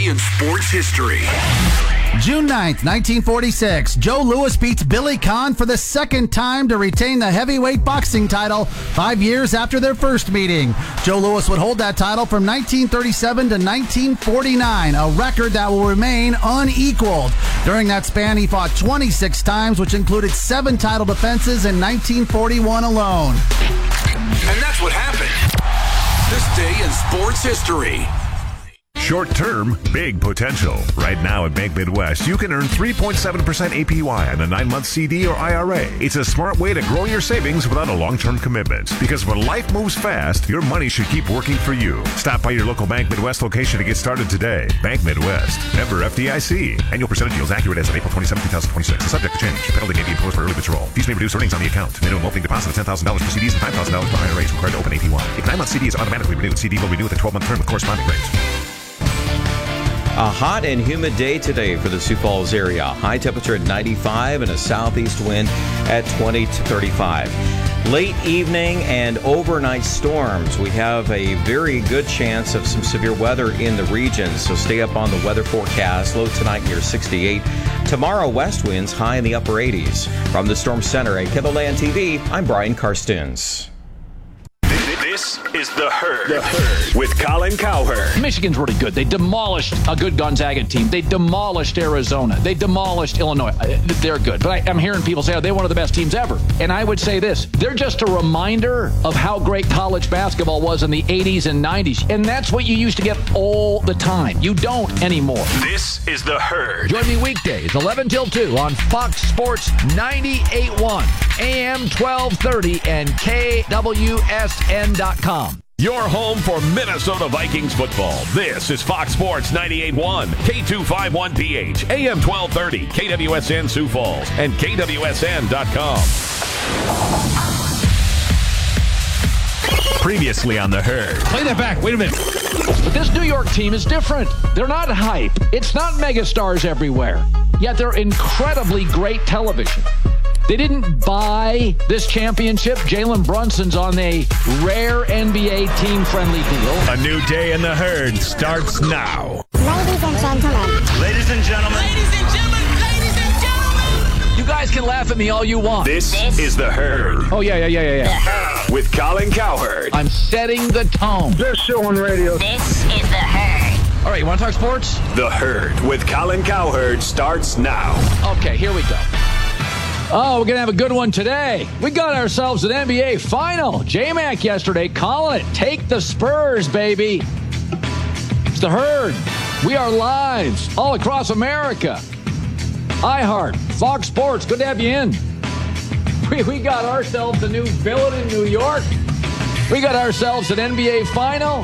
in sports history. June 9th, 1946, Joe Louis beats Billy Conn for the second time to retain the heavyweight boxing title 5 years after their first meeting. Joe Louis would hold that title from 1937 to 1949, a record that will remain unequaled. During that span, he fought 26 times, which included 7 title defenses in 1941 alone. And that's what happened. This day in sports history. Short term, big potential. Right now at Bank Midwest, you can earn 3.7% APY on a 9-month CD or IRA. It's a smart way to grow your savings without a long-term commitment. Because when life moves fast, your money should keep working for you. Stop by your local Bank Midwest location to get started today. Bank Midwest, member FDIC. Annual percentage yields accurate as of April 27, 2026. Subject to change. Penalty may be imposed for early withdrawal. Fees may reduce earnings on the account. Minimum opening deposit of $10,000 for CDs and $5,000 for IRAs required to open APY. If 9-month CD is automatically renewed, CD will renew with a 12-month term with corresponding rates. A hot and humid day today for the Sioux Falls area. High temperature at 95 and a southeast wind at 20 to 35. Late evening and overnight storms. We have a very good chance of some severe weather in the region, so stay up on the weather forecast. Low tonight near 68. Tomorrow, west winds high in the upper 80s. From the Storm Center at KENDALAND TV, I'm Brian Karstens. This is The Herd. With Colin Cowherd. Michigan's really good. They demolished a good Gonzaga team. They demolished Arizona. They demolished Illinois. They're good. But I'm hearing people say, they're one of the best teams ever. And I would say this. They're just a reminder of how great college basketball was in the 80s and 90s. And that's what you used to get all the time. You don't anymore. This is The Herd. Join me weekdays, 11 till 2 on Fox Sports 98.1, AM 1230, and KWSN.com. Your home for Minnesota Vikings football. This is Fox Sports 98.1, K251PH, AM 1230, KWSN Sioux Falls, and KWSN.com. Previously on The Herd. Play that back. Wait a minute. But this New York team is different. They're not hype. It's not megastars everywhere. Yet they're incredibly great television. They didn't buy this championship. Jalen Brunson's on a rare NBA team-friendly deal. A new day in The Herd starts now. Ladies and gentlemen. Ladies and gentlemen. Ladies and gentlemen. Ladies and gentlemen. You guys can laugh at me all you want. This is The Herd. Oh, yeah. With Colin Cowherd. I'm setting the tone. Best show on radio. This is The Herd. All right, you want to talk sports? The Herd with Colin Cowherd starts now. Okay, here we go. Oh, we're going to have a good one today. We got ourselves an NBA final. J-Mac yesterday calling it. Take the Spurs, baby. It's The Herd. We are live all across America. iHeart, Fox Sports, good to have you in. We got ourselves a new villain in New York. We got ourselves an NBA final.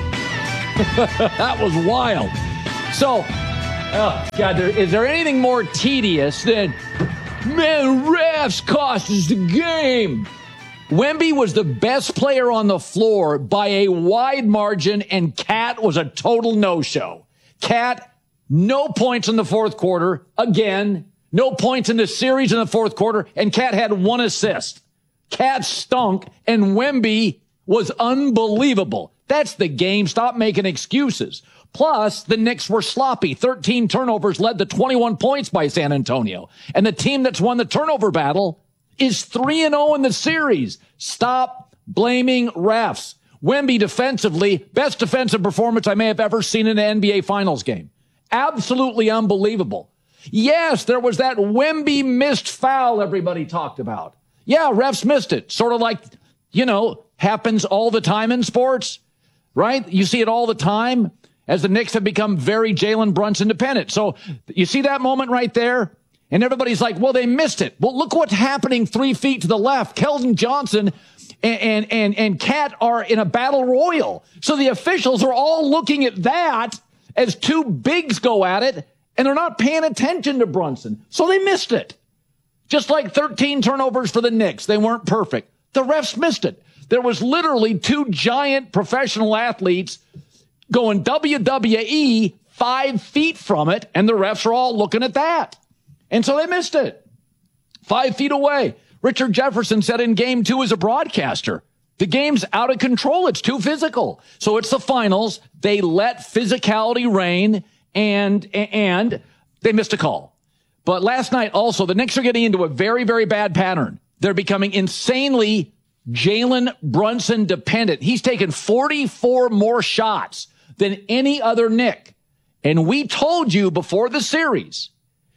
That was wild. So, God, is there anything more tedious than... Man, refs cost us the game. Wemby was the best player on the floor by a wide margin, and Cat was a total no-show. Cat, no points in the fourth quarter. Again, no points in the series in the fourth quarter, and Cat had 1 assist. Cat stunk, and Wemby was unbelievable. That's the game. Stop making excuses. Plus, the Knicks were sloppy. 13 turnovers led to 21 points by San Antonio. And the team that's won the turnover battle is 3-0 in the series. Stop blaming refs. Wemby defensively, best defensive performance I may have ever seen in an NBA Finals game. Absolutely unbelievable. Yes, there was that Wemby missed foul everybody talked about. Yeah, refs missed it. Sort of like, happens all the time in sports, right? You see it all the time. As the Knicks have become very Jalen Brunson dependent. So you see that moment right there? And everybody's like, well, they missed it. Well, look what's happening 3 feet to the left. Keldon Johnson and Cat are in a battle royal. So the officials are all looking at that as two bigs go at it, and they're not paying attention to Brunson. So they missed it. Just like 13 turnovers for the Knicks. They weren't perfect. The refs missed it. There was literally 2 giant professional athletes going WWE 5 feet from it, and the refs are all looking at that. And so they missed it. 5 feet away. Richard Jefferson said in game 2 as a broadcaster, the game's out of control. It's too physical. So it's the finals. They let physicality reign, and they missed a call. But last night also, the Knicks are getting into a very, very bad pattern. They're becoming insanely Jalen Brunson dependent. He's taken 44 more shots than any other Knick. And we told you before the series,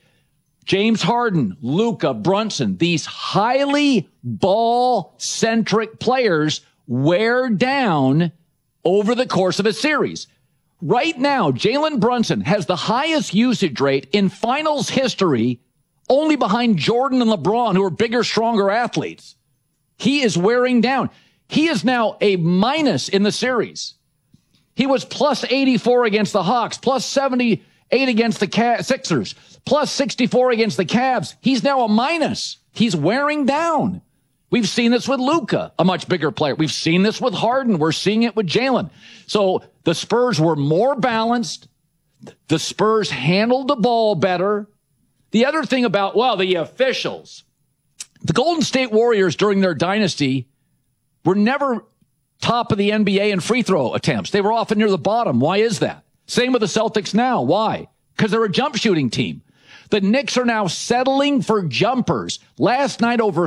James Harden, Luka, Brunson, these highly ball-centric players wear down over the course of a series. Right now, Jalen Brunson has the highest usage rate in finals history, only behind Jordan and LeBron, who are bigger, stronger athletes. He is wearing down. He is now a minus in the series. He was plus 84 against the Hawks, plus 78 against the Sixers, plus 64 against the Cavs. He's now a minus. He's wearing down. We've seen this with Luka, a much bigger player. We've seen this with Harden. We're seeing it with Jalen. So the Spurs were more balanced. The Spurs handled the ball better. The other thing about, the officials. The Golden State Warriors during their dynasty were never top of the NBA in free throw attempts. They were often near the bottom. Why is that? Same with the Celtics now. Why? Because they're a jump shooting team. The Knicks are now settling for jumpers. Last night, over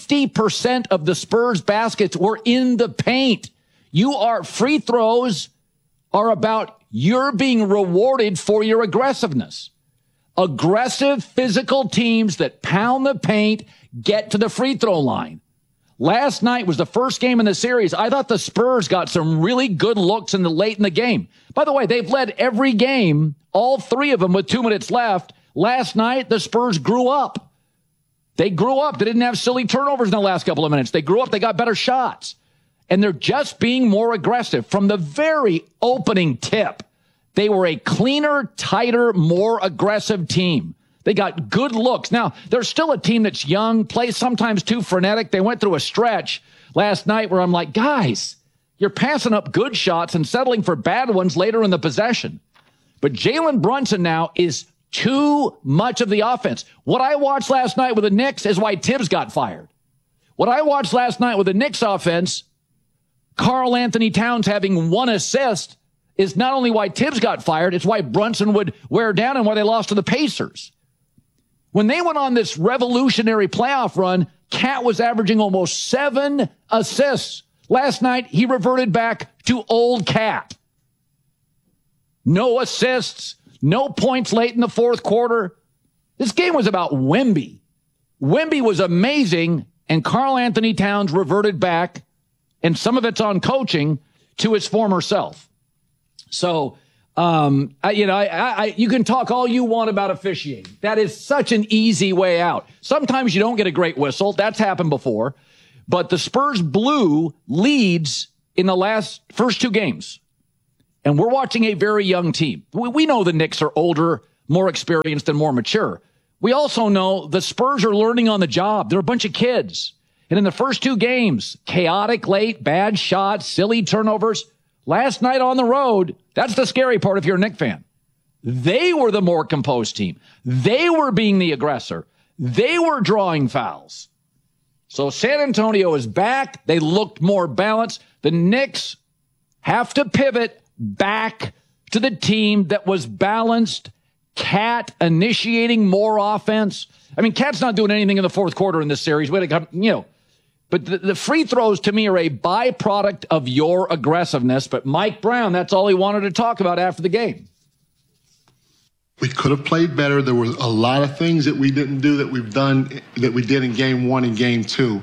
50% of the Spurs baskets were in the paint. Free throws are about you're being rewarded for your aggressiveness. Aggressive physical teams that pound the paint get to the free throw line. Last night was the first game in the series. I thought the Spurs got some really good looks late in the game. By the way, they've led every game, all three of them with 2 minutes left. Last night, the Spurs grew up. They grew up. They didn't have silly turnovers in the last couple of minutes. They grew up. They got better shots. And they're just being more aggressive. From the very opening tip, they were a cleaner, tighter, more aggressive team. They got good looks. Now, they're still a team that's young, plays sometimes too frenetic. They went through a stretch last night where I'm like, guys, you're passing up good shots and settling for bad ones later in the possession. But Jalen Brunson now is too much of the offense. What I watched last night with the Knicks is why Tibbs got fired. What I watched last night with the Knicks offense, Karl Anthony Towns having 1 assist, is not only why Tibbs got fired, it's why Brunson would wear down and why they lost to the Pacers. When they went on this revolutionary playoff run, Cat was averaging almost 7 assists. Last night, he reverted back to old Cat. No assists, no points late in the fourth quarter. This game was about Wemby. Wemby was amazing, and Karl Anthony Towns reverted back, and some of it's on coaching, to his former self. So, you can talk all you want about officiating. That is such an easy way out. Sometimes you don't get a great whistle. That's happened before. But the Spurs blew leads in the first 2 games. And we're watching a very young team. We know the Knicks are older, more experienced, and more mature. We also know the Spurs are learning on the job. They're a bunch of kids. And in the first 2 games, chaotic late, bad shots, silly turnovers. Last night on the road, that's the scary part if you're a Knicks fan. They were the more composed team. They were being the aggressor. They were drawing fouls. So San Antonio is back. They looked more balanced. The Knicks have to pivot back to the team that was balanced. Cat initiating more offense. I mean, Cat's not doing anything in the fourth quarter in this series. But the free throws, to me, are a byproduct of your aggressiveness. But Mike Brown, that's all he wanted to talk about after the game. We could have played better. There were a lot of things that we didn't do that we did in game 1 and game 2.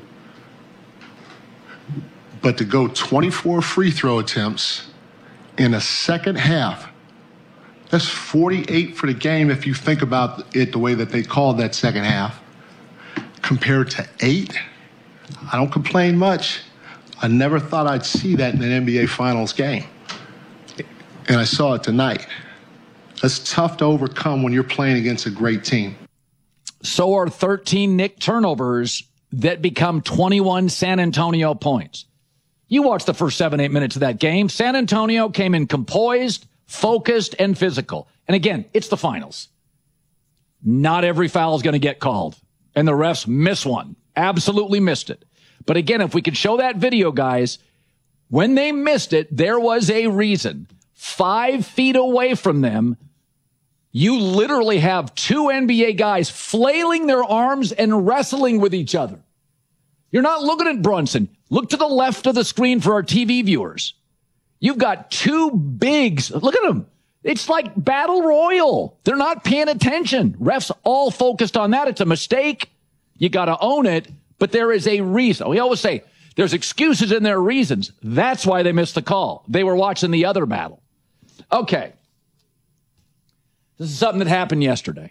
But to go 24 free throw attempts in a second half, that's 48 for the game if you think about it the way that they called that second half, compared to 8. I don't complain much. I never thought I'd see that in an NBA Finals game. And I saw it tonight. That's tough to overcome when you're playing against a great team. So are 13 Knick turnovers that become 21 San Antonio points. You watched the first 7-8 minutes of that game. San Antonio came in composed, focused, and physical. And again, it's the finals. Not every foul is going to get called. And the refs miss one. Absolutely missed it. But again, if we could show that video, guys, when they missed it, there was a reason. 5 feet away from them, You literally have two NBA guys flailing their arms and wrestling with each other. You're not looking at Brunson. Look to the left of the screen for our TV viewers. You've got two bigs. Look at them. It's like battle royal. They're not paying attention. Refs all focused on that. It's a mistake. You got to own it. But there is a reason. We always say there's excuses and there are reasons. That's why they missed the call. They were watching the other battle. Okay. This is something that happened yesterday.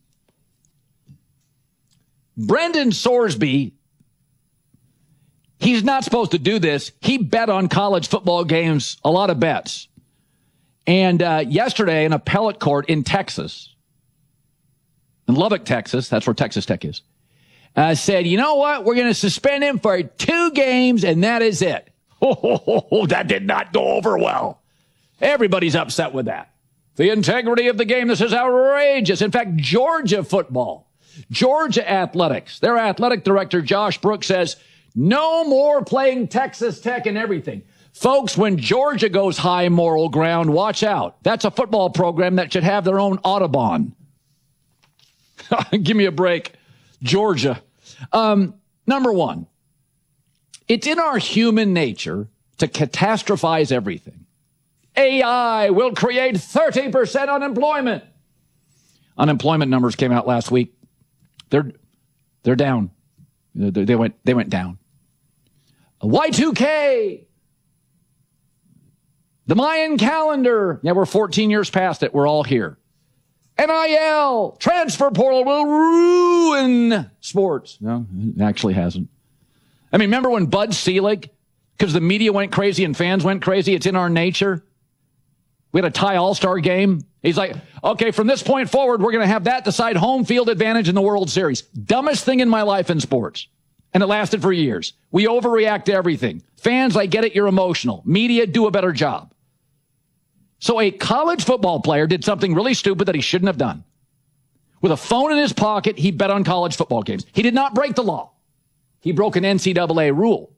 Brendan Sorsby, he's not supposed to do this. He bet on college football games, a lot of bets. And yesterday, an appellate court in Texas, in Lubbock, Texas, that's where Texas Tech is, said, you know what? We're going to suspend him for 2 games, and that is it. That did not go over well. Everybody's upset with that. The integrity of the game, this is outrageous. In fact, Georgia football, Georgia athletics, their athletic director, Josh Brooks, says, no more playing Texas Tech and everything. Folks, when Georgia goes high moral ground, watch out. That's a football program that should have their own Audubon. Give me a break. Georgia. Number one, it's in our human nature to catastrophize everything. AI will create 30% unemployment. Unemployment numbers came out last week. They're down. They went down. Y2K. The Mayan calendar. Yeah, we're 14 years past it. We're all here. NIL. Transfer portal will ruin sports. No, it actually hasn't. I mean, remember when Bud Selig, because the media went crazy and fans went crazy, it's in our nature. We had a tie all-star game. He's like, okay, from this point forward, we're going to have that decide home field advantage in the World Series. Dumbest thing in my life in sports. And it lasted for years. We overreact to everything. Fans, I get it, you're emotional. Media, do a better job. So a college football player did something really stupid that he shouldn't have done. With a phone in his pocket, he bet on college football games. He did not break the law. He broke an NCAA rule.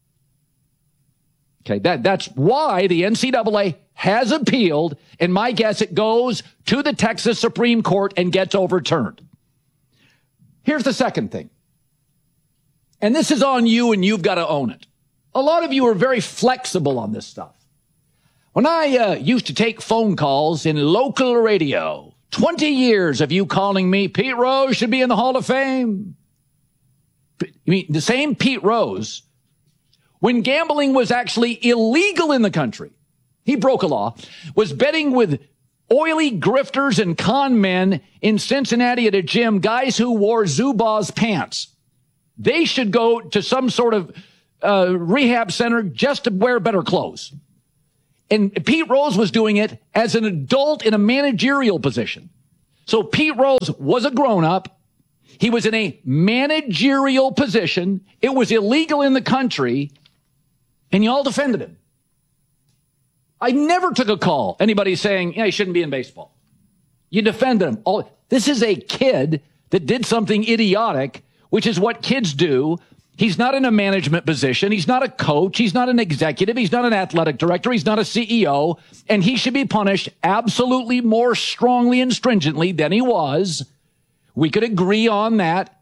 Okay, that's why the NCAA has appealed, and my guess it goes to the Texas Supreme Court and gets overturned. Here's the second thing. And this is on you, and you've got to own it. A lot of you are very flexible on this stuff. When I used to take phone calls in local radio, 20 years of you calling me, Pete Rose should be in the Hall of Fame. I mean, the same Pete Rose, when gambling was actually illegal in the country, he broke a law, was betting with oily grifters and con men in Cincinnati at a gym, guys who wore Zubaz pants. They should go to some sort of rehab center just to wear better clothes. And Pete Rose was doing it as an adult in a managerial position. So Pete Rose was a grown-up. He was in a managerial position. It was illegal in the country. And you all defended him. I never took a call. Anybody saying, yeah, he shouldn't be in baseball. You defended him. This is a kid that did something idiotic, which is what kids do. He's not in a management position. He's not a coach. He's not an executive. He's not an athletic director. He's not a CEO. And he should be punished absolutely more strongly and stringently than he was. We could agree on that.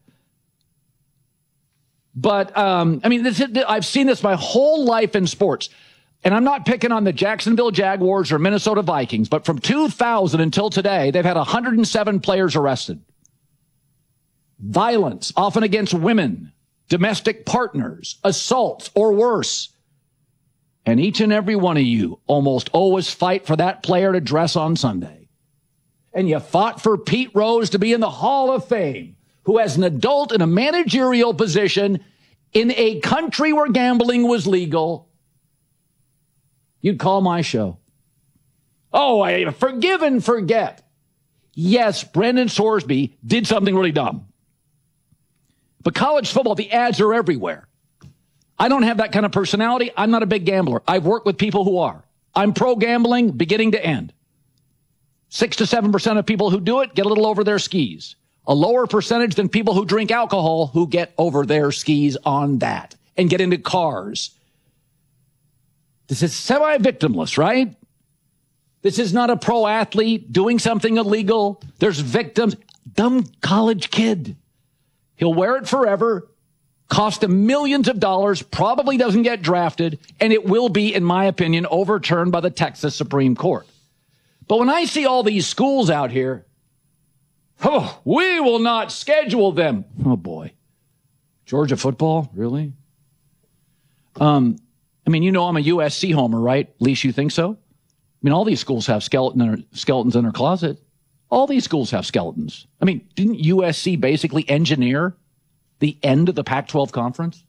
But, I mean, I've seen this my whole life in sports. And I'm not picking on the Jacksonville Jaguars or Minnesota Vikings, but from 2000 until today, they've had 107 players arrested. Violence, often against women, domestic partners, assaults, or worse. And each and every one of you almost always fight for that player to dress on Sunday. And you fought for Pete Rose to be in the Hall of Fame, who as an adult in a managerial position in a country where gambling was legal, you'd call my show. Oh, I forgive and forget. Yes, Brendan Sorsby did something really dumb. But college football, the ads are everywhere. I don't have that kind of personality. I'm not a big gambler. I've worked with people who are. I'm pro-gambling beginning to end. 6 to 7% of people who do it get a little over their skis. A lower percentage than people who drink alcohol who get over their skis on that and get into cars. This is semi-victimless, right? This is not a pro athlete doing something illegal. There's victims. Dumb college kid. He'll wear it forever, cost him millions of dollars, probably doesn't get drafted, and it will be, in my opinion, overturned by the Texas Supreme Court. But when I see all these schools out here, we will not schedule them. Oh, boy. Georgia football? Really? I'm a USC homer, right? At least you think so? I mean, all these schools have skeletons in their closet. All these schools have skeletons. I mean, didn't USC basically engineer the end of the Pac-12 conference?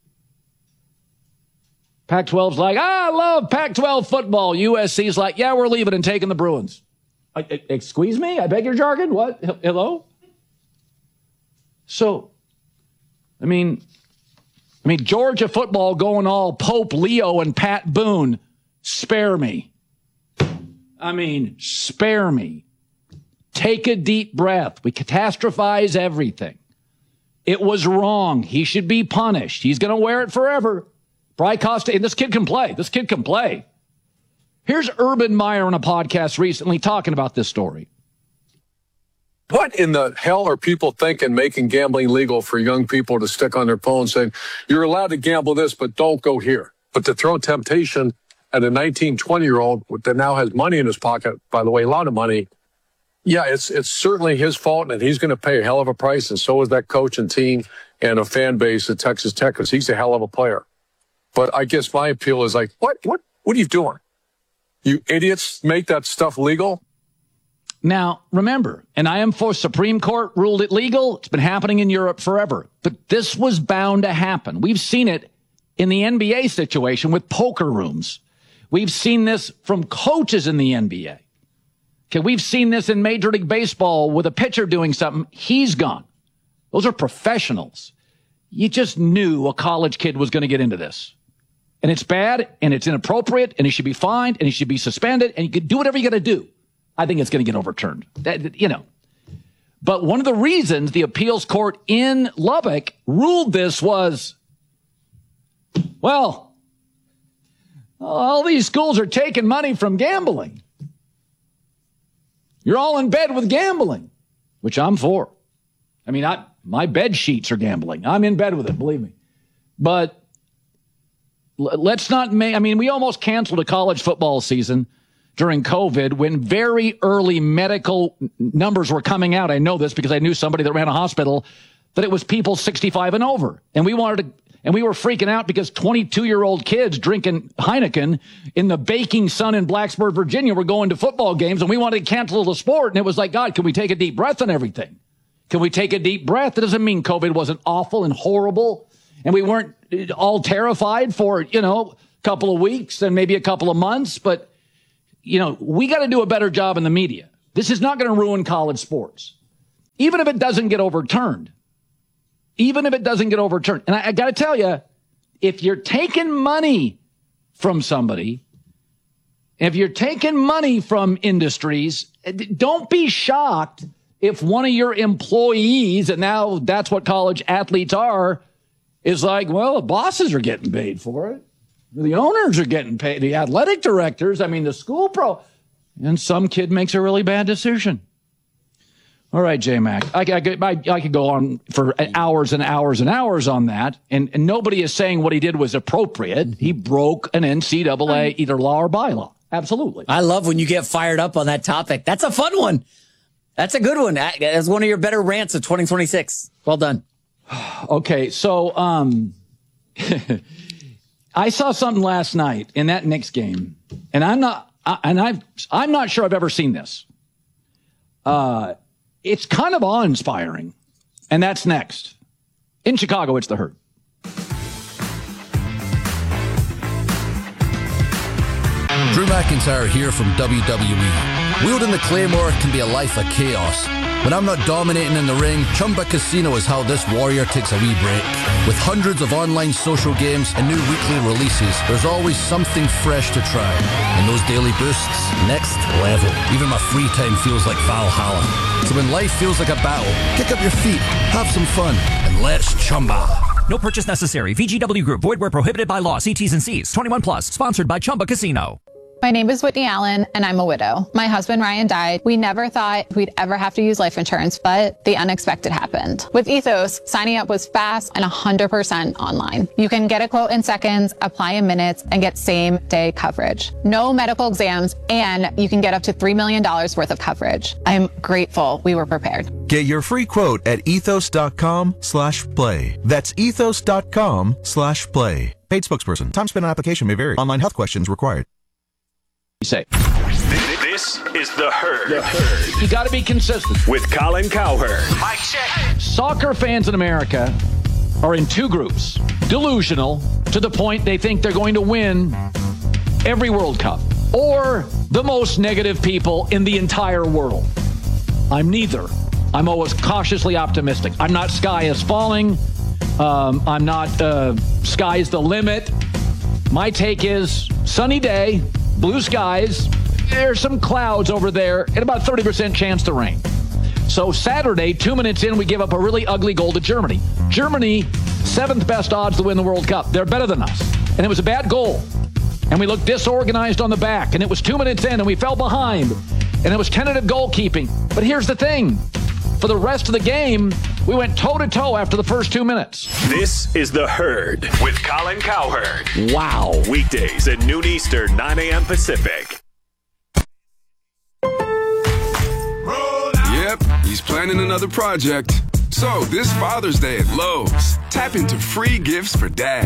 Pac-12's like, I love Pac-12 football. USC's like, yeah, we're leaving and taking the Bruins. Excuse me? I beg your jargon? What? Hello? So, I mean, Georgia football going all Pope Leo and Pat Boone. Spare me. Spare me. Take a deep breath. We catastrophize everything. It was wrong. He should be punished. He's going to wear it forever. Bry Costa, and this kid can play. Here's Urban Meyer on a podcast recently talking about this story. What in the hell are people thinking making gambling legal for young people to stick on their phone saying, you're allowed to gamble this, but don't go here. But to throw temptation at a 19, 20-year-old that now has money in his pocket, by the way, a lot of money. Yeah, it's certainly his fault, and he's going to pay a hell of a price, and so is that coach and team and a fan base at Texas Tech, because he's a hell of a player. But I guess my appeal is like, what are you doing? You idiots make that stuff legal? Now, remember, and I am for Supreme Court ruled it legal. It's been happening in Europe forever. But this was bound to happen. We've seen it in the NBA situation with poker rooms. We've seen this from coaches in the NBA. Okay, we've seen this in Major League Baseball with a pitcher doing something. He's gone. Those are professionals. You just knew a college kid was going to get into this. And it's bad, and it's inappropriate, and he should be fined, and he should be suspended, and you can do whatever you got to do. I think it's going to get overturned. But one of the reasons the appeals court in Lubbock ruled this was, well, all these schools are taking money from gambling. You're all in bed with gambling, which I'm for. My bed sheets are gambling. I'm in bed with it, believe me. But let's not we almost canceled a college football season during COVID when very early medical numbers were coming out. I know this because I knew somebody that ran a hospital, that it was people 65 and over. And we were freaking out because 22-year-old kids drinking Heineken in the baking sun in Blacksburg, Virginia were going to football games, and we wanted to cancel the sport. And it was like, God, can we take a deep breath on everything? Can we take a deep breath? That doesn't mean COVID wasn't awful and horrible, and we weren't all terrified for, a couple of weeks and maybe a couple of months. But, we got to do a better job in the media. This is not going to ruin college sports, even if it doesn't get overturned. Even if it doesn't get overturned. And I got to tell you, if you're taking money from somebody, if you're taking money from industries, don't be shocked if one of your employees, and now that's what college athletes are, is like, well, the bosses are getting paid for it. The owners are getting paid. The athletic directors, the school and some kid makes a really bad decision. All right, J-Mac, I could go on for hours and hours and hours on that, and nobody is saying what he did was appropriate. He broke an NCAA either law or bylaw. Absolutely. I love when you get fired up on that topic. That's a fun one. That's a good one. That's one of your better rants of 2026. Well done. Okay, so I saw something last night in that Knicks game, and I'm not sure I've ever seen this. It's kind of awe-inspiring, and that's next. In Chicago, it's the Herd. Drew McIntyre here from WWE. Wielding the Claymore can be a life of chaos. When I'm not dominating in the ring, Chumba Casino is how this warrior takes a wee break. With hundreds of online social games and new weekly releases, there's always something fresh to try. And those daily boosts, next level. Even my free time feels like Valhalla. So when life feels like a battle, kick up your feet, have some fun, and let's Chumba. No purchase necessary. VGW Group. Void where prohibited by law. See T's and C's. 21 plus. Sponsored by Chumba Casino. My name is Whitney Allen, and I'm a widow. My husband, Ryan, died. We never thought we'd ever have to use life insurance, but the unexpected happened. With Ethos, signing up was fast and 100% online. You can get a quote in seconds, apply in minutes, and get same-day coverage. No medical exams, and you can get up to $3 million worth of coverage. I'm grateful we were prepared. Get your free quote at ethos.com/play. That's ethos.com/play. Paid spokesperson. Time spent on application may vary. Online health questions required. Say. This is The Herd. You got to be consistent. With Colin Cowherd. Mic check. Soccer fans in America are in two groups. Delusional to the point they think they're going to win every World Cup. Or the most negative people in the entire world. I'm neither. I'm always cautiously optimistic. I'm not sky is falling. I'm not sky's the limit. My take is sunny day, blue skies, there's some clouds over there, and about 30% chance to rain. So Saturday, 2 minutes in, we give up a really ugly goal to Germany. Germany, 7th best odds to win the World Cup. They're better than us. And it was a bad goal. And we looked disorganized on the back. And it was 2 minutes in, and we fell behind. And it was tentative goalkeeping. But here's the thing. For the rest of the game, we went toe-to-toe after the first 2 minutes. This is The Herd with Colin Cowherd. Wow. Weekdays at noon Eastern, 9 a.m. Pacific. Yep, he's planning another project. So this Father's Day at Lowe's, tap into free gifts for dad.